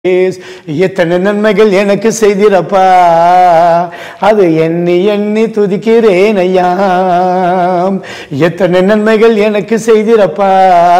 எத்தனை நன்மைகள் எனக்கு செய்திரப்பா, அது எண்ணி எண்ணி துதிக்கிறேன் ஐயா. எத்தனை நன்மைகள் எனக்கு செய்திரப்பா,